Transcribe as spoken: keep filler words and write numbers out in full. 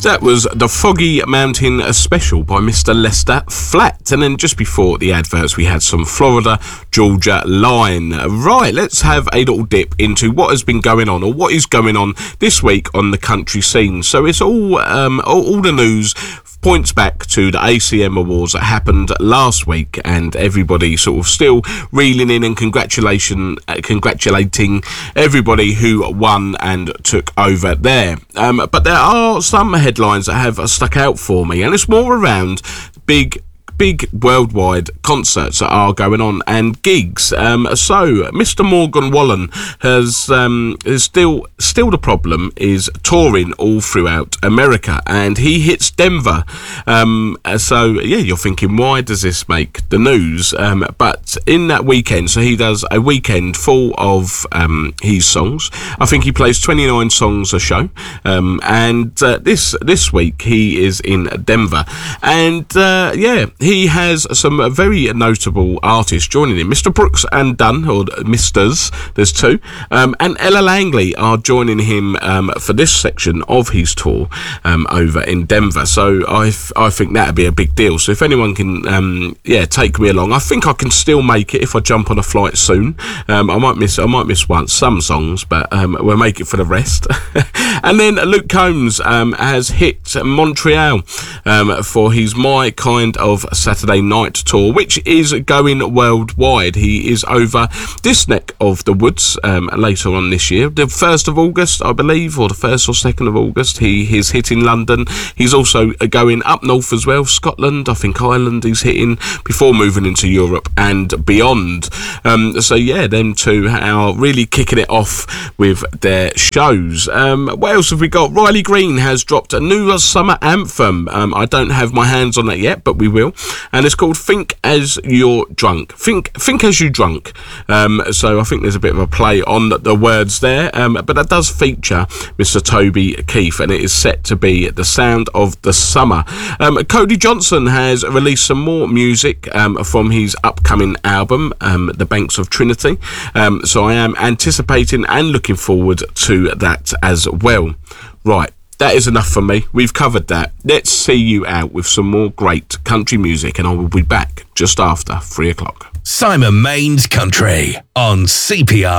That was the Foggy Mountain Special by Mister Lester Flatt. And then just before the adverts, we had some Florida Georgia Line. Right, let's have a little dip into what has been going on, or what is going on this week on the country scene. So it's all, um, all, all the news points back to the A C M Awards that happened last week, and everybody sort of still reeling in and congratulation, uh, congratulating everybody who won and took over there. Um, but there are some headlines that have stuck out for me, and it's more around big big worldwide concerts that are going on and gigs. Um, so Mister Morgan Wallen has um, is still still the problem is touring all throughout America, and he hits Denver. Um, so yeah, you're thinking, why does this make the news? Um, but in that weekend, so he does a weekend full of um, his songs. I think he plays twenty-nine songs a show, um, and uh, this this week he is in Denver, and uh, yeah. He has some very notable artists joining him. Mister Brooks and Dunn, or Misters, there's two, um, and Ella Langley are joining him um, for this section of his tour um, over in Denver. So I, f- I think that'd be a big deal. So if anyone can, um, yeah, take me along. I think I can still make it if I jump on a flight soon. Um, I might miss, I might miss once some songs, but um, we'll make it for the rest. And then Luke Combs um, has hit Montreal um, for his My Kind of Saturday Night tour, which is going worldwide. He is over this neck of the woods um, later on this year, the first of August, I believe, or the first or second of August. He is hitting London. He's also going up north as well, Scotland, I think Ireland he's hitting, before moving into Europe and beyond. Um, so yeah, them two are really kicking it off with their shows. Um, what else have we got? Riley Green has dropped a new summer anthem. Um, I don't have my hands on that yet, but we will. And it's called Think As You're Drunk. Think think as you drunk. Um, so I think there's a bit of a play on the words there. Um, but that does feature Mister Toby Keith, and it is set to be the sound of the summer. Um, Cody Johnson has released some more music um, from his upcoming album, um, The Banks of Trinity. Um, so I am anticipating and looking forward to that as well. Right. That is enough for me. We've covered that. Let's see you out with some more great country music, and I will be back just after three o'clock. Simon Main's Country on C P R.